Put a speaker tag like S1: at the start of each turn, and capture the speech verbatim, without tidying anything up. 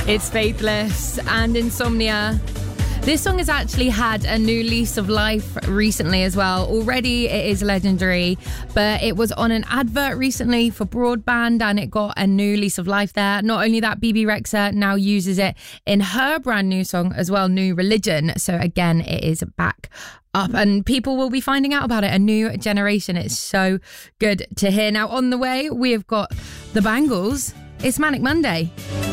S1: It's Faithless and Insomnia. This song has actually had a new lease of life recently as well. Already it is legendary, but it was on an advert recently for broadband and it got a new lease of life there. Not only that, Bebe Rexha now uses it in her brand new song as well, New Religion. So again, it is back up and people will be finding out about it. A new generation. It's so good to hear. Now on the way, we have got the Bangles. It's Manic Monday.